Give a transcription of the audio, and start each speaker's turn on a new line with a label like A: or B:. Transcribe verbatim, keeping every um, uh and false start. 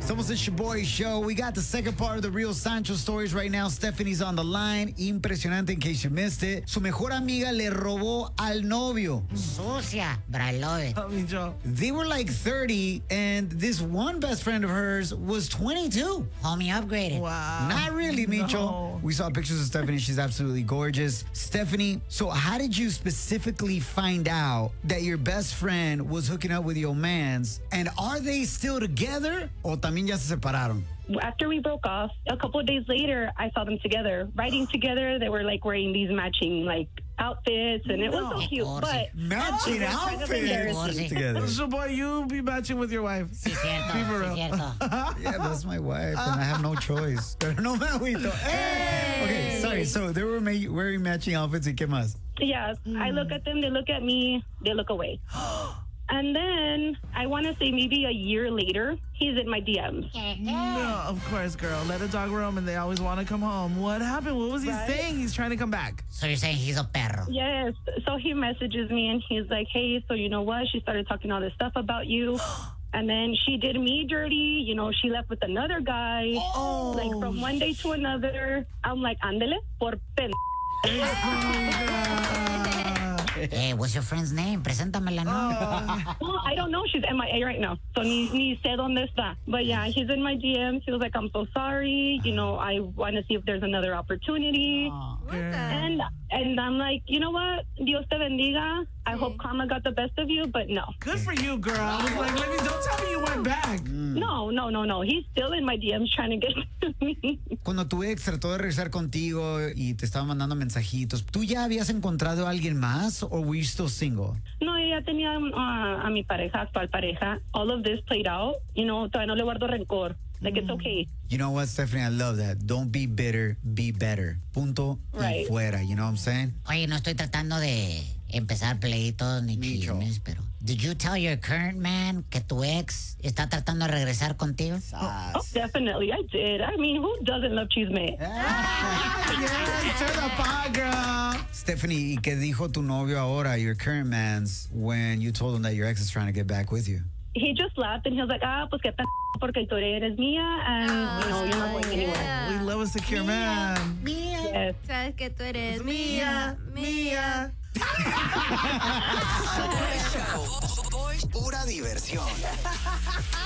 A: Somos the Shaboy Show. We got the second part of the Real Sancho stories right now. Stephanie's on the line. Impresionante, in case you missed it. Su mejor amiga le robó al novio.
B: Sucia, but I love it.
A: They were like thirty, and this one best friend of hers was twenty-two.
B: Homie upgraded.
C: Wow.
A: Not really, Micho.
C: No.
A: We saw pictures of Stephanie. She's absolutely gorgeous. Stephanie, so how did you specifically find out that your best friend was hooking up with your mans? And are they still together? O también ya se separaron?
D: After we broke off, a couple of days later, I saw them together, riding together. They were like wearing these matching like outfits, and it was so cute. But
A: Matching
D: it was kind of
A: outfits
D: embarrassing.
A: together.
C: So, boy, you be matching with your wife.
B: Sí, cierto.
C: Be for
B: Sí,
C: real.
B: cierto.
A: Yeah, that's my wife, and I have no choice. Pero no me agüito. Hey! Okay, sorry. So they were ma- wearing matching outfits. ¿Y qué más?
D: Yes, I look at them, they look at me, they look away. And then I want to say maybe a year later, he's in my D Ms.
C: No, of course, girl. Let a dog roam, and they always want to come home. What happened? What was he
D: Right?
C: saying? He's trying to come back.
B: So you're saying he's a perro.
D: Yes. So he messages me and he's like, hey, so you know what? She started talking all this stuff about you. And then she did me dirty. You know, she left with another guy.
C: Oh.
D: Like from one day to another. I'm like, ándele por pen.
B: Hey, what's your friend's name? Preséntamela, no?
D: Well, I don't know. She's M I A right now. So ni, ni sé dónde está. But yeah, he's in my D Ms. He was like, I'm so sorry. You know, I want to see if there's another opportunity. And and I'm like, you know what? Dios te bendiga. I hope karma got the best of you, but no.
C: Good for you, girl. I was like, let me, don't tell me you went back.
D: No, no, no, no. He's still in my D Ms trying to get to me.
A: Cuando tu ex trató de regresar contigo y te estaba mandando mensajitos, ¿tú ya habías encontrado a alguien más or were you still single?
D: No, ella tenía uh, a mi pareja, actual pareja. All of this played out. You know, todavía no le guardo rencor. Like, it's okay.
A: You know what, Stephanie? I love that. Don't be bitter, be better. Punto
D: Right.
A: y fuera. You know what I'm saying?
B: Oye, no estoy tratando de empezar pleitos ni
A: Micho.
B: chismes, pero... Did you tell your current man que tu ex está tratando de regresar contigo?
D: Oh, definitely. I did. I mean, who doesn't love chisme?
C: Yes, turn the pot, girl.
A: Stephanie, ¿y qué dijo tu novio ahora, your current man's, when you told him that your ex is trying to get back with you?
D: He just laughed and he was like, ah, pues qué tan porque tú eres mía and, you know, you're not going anywhere.
C: We love a secure man.
D: Yes.
E: Sabes que tú eres mía, mía.
F: Pura diversión.